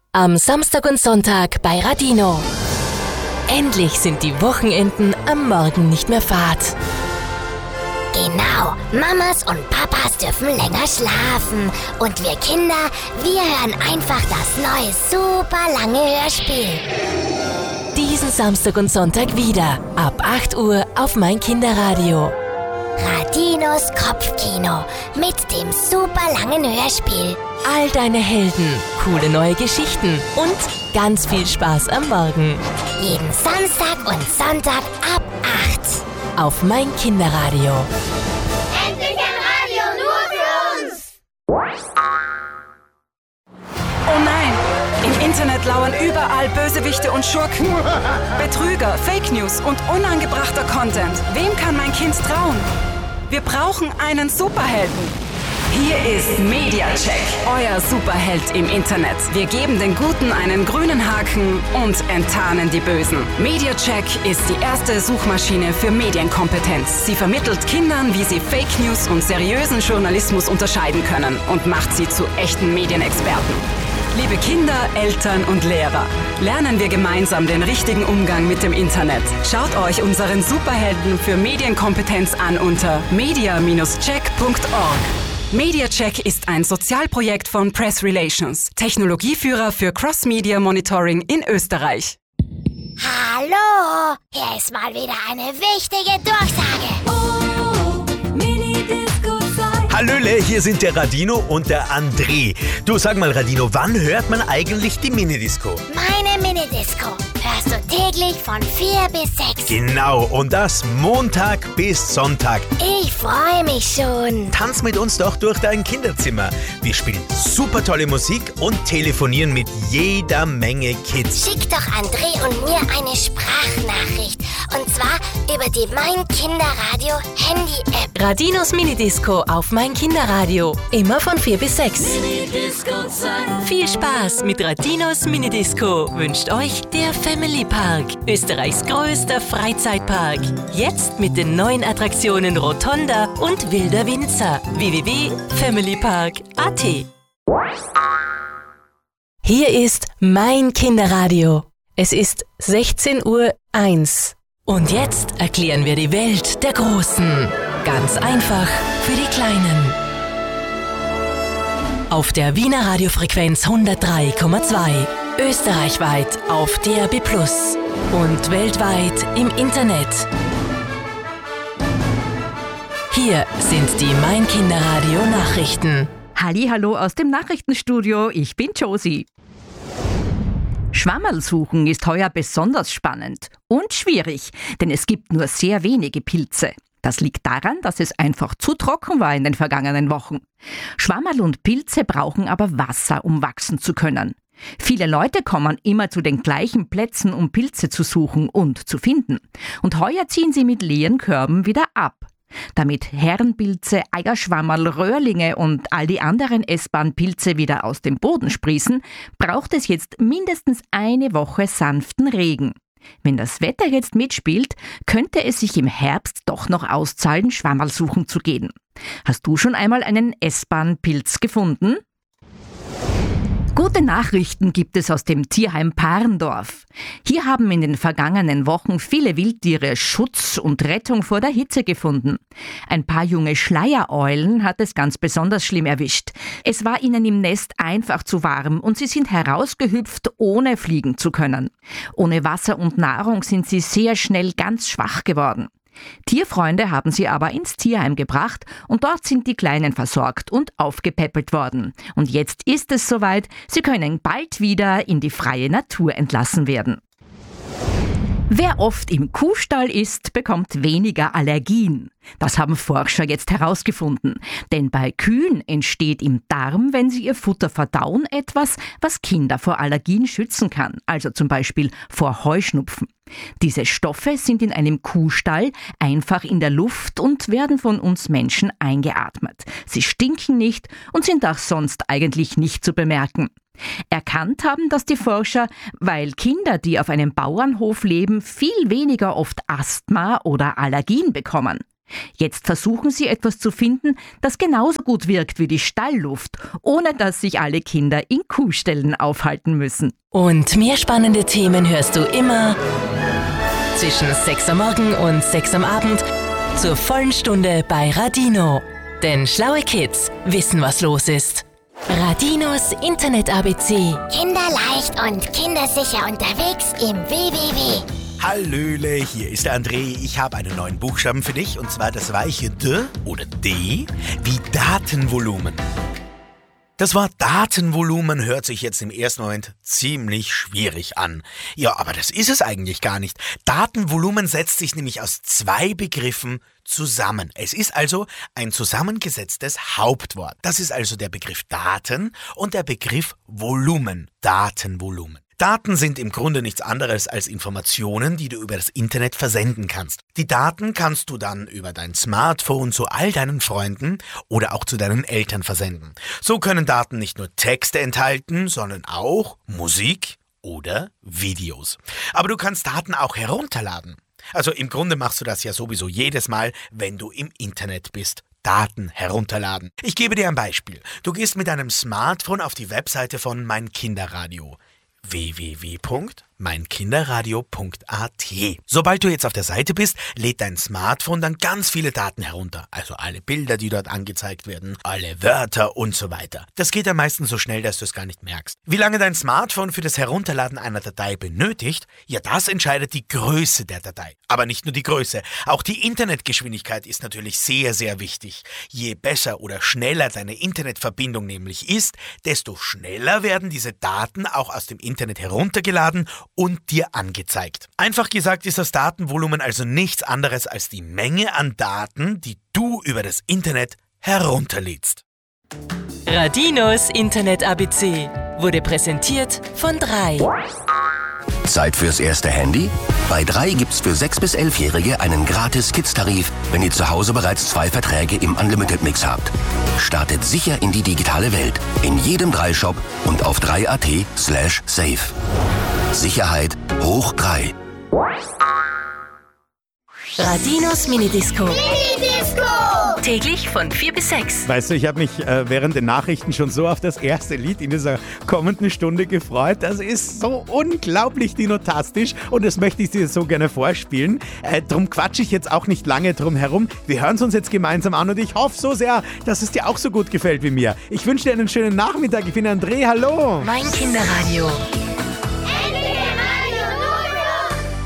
Am Samstag und Sonntag bei Radino. Endlich sind die Wochenenden am Morgen nicht mehr fad. Genau, Mamas und Papas dürfen länger schlafen. Und wir Kinder, wir hören einfach das neue super lange Hörspiel. Diesen Samstag und Sonntag wieder, ab 8 Uhr auf mein Kinderradio. Radinos Kopfkino mit dem super langen Hörspiel. All deine Helden, coole neue Geschichten und ganz viel Spaß am Morgen. Jeden Samstag und Sonntag ab 8. Auf mein Kinderradio. Endlich ein Radio nur für uns! Oh nein! Im Internet lauern überall Bösewichte und Schurken. Betrüger, Fake News und unangebrachter Content. Wem kann mein Kind trauen? Wir brauchen einen Superhelden. Hier ist Mediacheck, euer Superheld im Internet. Wir geben den Guten einen grünen Haken und enttarnen die Bösen. Mediacheck ist die erste Suchmaschine für Medienkompetenz. Sie vermittelt Kindern, wie sie Fake News und seriösen Journalismus unterscheiden können und macht sie zu echten Medienexperten. Liebe Kinder, Eltern und Lehrer, lernen wir gemeinsam den richtigen Umgang mit dem Internet. Schaut euch unseren Superhelden für Medienkompetenz an unter media-check.org. Mediacheck ist ein Sozialprojekt von Press Relations, Technologieführer für Cross-Media Monitoring in Österreich. Hallo, hier ist mal wieder eine wichtige Durchsage. Hallöle, hier sind der Radino und der André. Du, sag mal Radino, wann hört man eigentlich die Minidisco? Meine Minidisco hörst du täglich von 4 bis 6. Genau, und das Montag bis Sonntag. Ich freue mich schon. Tanz mit uns doch durch dein Kinderzimmer. Wir spielen super tolle Musik und telefonieren mit jeder Menge Kids. Schick doch André und mir eine Sprachnachricht. Und zwar über die Mein Kinderradio Handy-App. Radinos Minidisco auf mein Kinderradio. Immer von 4 bis 6. Viel Spaß mit Radinos Minidisco wünscht euch der Family Park, Österreichs größter Freizeitpark. Jetzt mit den neuen Attraktionen Rotonda und Wilder Winzer. www.familypark.at. Hier ist mein Kinderradio. Es ist 16:01 Uhr. Und jetzt erklären wir die Welt der Großen. Ganz einfach für die Kleinen. Auf der Wiener Radiofrequenz 103,2. Österreichweit auf DAB+ und weltweit im Internet. Hier sind die Mein Kinderradio Nachrichten. Hallihallo aus dem Nachrichtenstudio, ich bin Josie. Schwammerl suchen ist heuer besonders spannend und schwierig, denn es gibt nur sehr wenige Pilze. Das liegt daran, dass es einfach zu trocken war in den vergangenen Wochen. Schwammerl und Pilze brauchen aber Wasser, um wachsen zu können. Viele Leute kommen immer zu den gleichen Plätzen, um Pilze zu suchen und zu finden. Und heuer ziehen sie mit leeren Körben wieder ab. Damit Herrenpilze, Eierschwammerl, Röhrlinge und all die anderen essbaren Pilze wieder aus dem Boden sprießen, braucht es jetzt mindestens eine Woche sanften Regen. Wenn das Wetter jetzt mitspielt, könnte es sich im Herbst doch noch auszahlen, Schwammerl suchen zu gehen. Hast du schon einmal einen essbaren Pilz gefunden? Gute Nachrichten gibt es aus dem Tierheim Parndorf. Hier haben in den vergangenen Wochen viele Wildtiere Schutz und Rettung vor der Hitze gefunden. Ein paar junge Schleiereulen hat es ganz besonders schlimm erwischt. Es war ihnen im Nest einfach zu warm und sie sind herausgehüpft, ohne fliegen zu können. Ohne Wasser und Nahrung sind sie sehr schnell ganz schwach geworden. Tierfreunde haben sie aber ins Tierheim gebracht und dort sind die Kleinen versorgt und aufgepäppelt worden. Und jetzt ist es soweit, sie können bald wieder in die freie Natur entlassen werden. Wer oft im Kuhstall isst, bekommt weniger Allergien. Das haben Forscher jetzt herausgefunden. Denn bei Kühen entsteht im Darm, wenn sie ihr Futter verdauen, etwas, was Kinder vor Allergien schützen kann. Also zum Beispiel vor Heuschnupfen. Diese Stoffe sind in einem Kuhstall einfach in der Luft und werden von uns Menschen eingeatmet. Sie stinken nicht und sind auch sonst eigentlich nicht zu bemerken. Erkannt haben das die Forscher, weil Kinder, die auf einem Bauernhof leben, viel weniger oft Asthma oder Allergien bekommen. Jetzt versuchen Sie etwas zu finden, das genauso gut wirkt wie die Stallluft, ohne dass sich alle Kinder in Kuhställen aufhalten müssen. Und mehr spannende Themen hörst du immer zwischen 6 am Morgen und 6 am Abend zur vollen Stunde bei Radino. Denn schlaue Kids wissen, was los ist. Radinos Internet-ABC. Kinderleicht und kindersicher unterwegs im www. Hallöle, hier ist der André. Ich habe einen neuen Buchstaben für dich, und zwar das weiche D oder D wie Datenvolumen. Das Wort Datenvolumen hört sich jetzt im ersten Moment ziemlich schwierig an. Ja, aber das ist es eigentlich gar nicht. Datenvolumen setzt sich nämlich aus 2 Begriffen zusammen. Es ist also ein zusammengesetztes Hauptwort. Das ist also der Begriff Daten und der Begriff Volumen, Datenvolumen. Daten sind im Grunde nichts anderes als Informationen, die du über das Internet versenden kannst. Die Daten kannst du dann über dein Smartphone zu all deinen Freunden oder auch zu deinen Eltern versenden. So können Daten nicht nur Texte enthalten, sondern auch Musik oder Videos. Aber du kannst Daten auch herunterladen. Also im Grunde machst du das ja sowieso jedes Mal, wenn du im Internet bist. Daten herunterladen. Ich gebe dir ein Beispiel. Du gehst mit deinem Smartphone auf die Webseite von Mein Kinderradio. www.meinkinderradio.at. Sobald du jetzt auf der Seite bist, lädt dein Smartphone dann ganz viele Daten herunter. Also alle Bilder, die dort angezeigt werden, alle Wörter und so weiter. Das geht dann meistens so schnell, dass du es gar nicht merkst. Wie lange dein Smartphone für das Herunterladen einer Datei benötigt, ja, das entscheidet die Größe der Datei. Aber nicht nur die Größe, auch die Internetgeschwindigkeit ist natürlich sehr, sehr wichtig. Je besser oder schneller deine Internetverbindung nämlich ist, desto schneller werden diese Daten auch aus dem Internet heruntergeladen und dir angezeigt. Einfach gesagt ist das Datenvolumen also nichts anderes als die Menge an Daten, die du über das Internet herunterlädst. Radinos Internet-ABC wurde präsentiert von 3. Zeit fürs erste Handy? Bei 3 gibt's für 6- bis 11-Jährige einen gratis Kids-Tarif, wenn ihr zu Hause bereits 2 Verträge im Unlimited-Mix habt. Startet sicher in die digitale Welt. In jedem 3-Shop und auf 3.at/safe. Sicherheit hoch 3. Radinos Minidisco. Minidisco! Täglich von 4 bis 6. Weißt du, ich habe mich während den Nachrichten schon so auf das erste Lied in dieser kommenden Stunde gefreut. Das ist so unglaublich dinotastisch und das möchte ich dir so gerne vorspielen. Drum quatsche ich jetzt auch nicht lange drum herum. Wir hören es uns jetzt gemeinsam an und ich hoffe so sehr, dass es dir auch so gut gefällt wie mir. Ich wünsche dir einen schönen Nachmittag. Ich bin André, hallo. Mein Kinderradio.